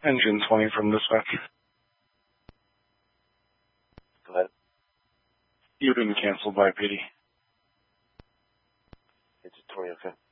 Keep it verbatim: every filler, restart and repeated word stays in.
Engine twenty from dispatch. Go ahead. You've been canceled by P D. It's twenty, okay.